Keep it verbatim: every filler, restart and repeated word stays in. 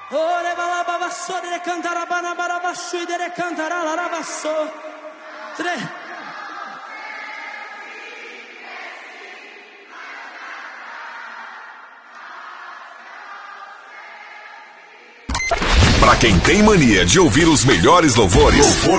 Ore baba baba so de cantara bana bara basu de cantara la la baso. Tre. Pra quem tem mania de ouvir os melhores louvores, louvor